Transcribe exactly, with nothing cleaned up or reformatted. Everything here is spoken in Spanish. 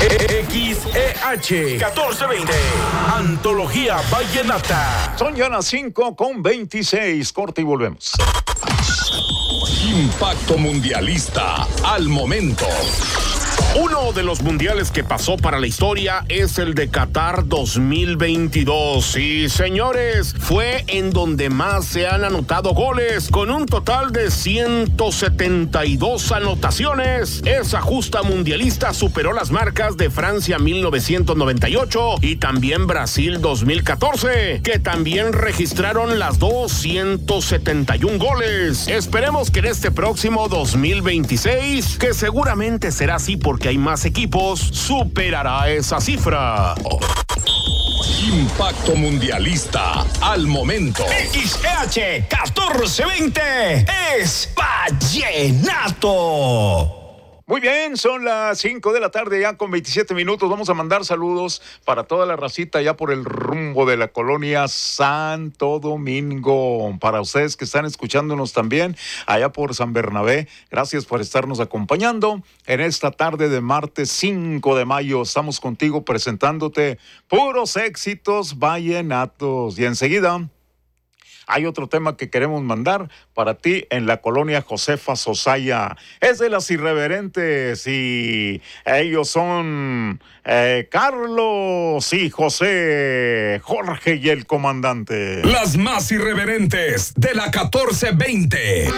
X E H catorce veinte, Antología Vallenata. Son ya las cinco con veintiséis. Corte y volvemos. Impacto Mundialista al momento. Uno de los mundiales que pasó para la historia es el de Qatar dos mil veintidós. Y señores, fue en donde más se han anotado goles, con un total de ciento setenta y dos anotaciones. Esa justa mundialista superó las marcas de Francia mil novecientos noventa y ocho y también Brasil dos mil catorce, que también registraron las dos ciento setenta y uno goles. Esperemos que en este próximo dos mil veintiséis, que seguramente será así porque hay más equipos, superará esa cifra. Impacto Mundialista al momento. X E H catorce veinte es Vallenato. Muy bien, son las cinco de la tarde ya con veintisiete minutos. Vamos a mandar saludos para toda la racita ya por el rumbo de la colonia Santo Domingo. Para ustedes que están escuchándonos también allá por San Bernabé, gracias por estarnos acompañando en esta tarde de martes cinco de mayo. Estamos contigo presentándote puros éxitos vallenatos. Y enseguida hay otro tema que queremos mandar para ti en la colonia Josefa Sosaya. Es de las irreverentes y ellos son eh, Carlos y José, Jorge y el comandante. Las más irreverentes de la catorce veinte.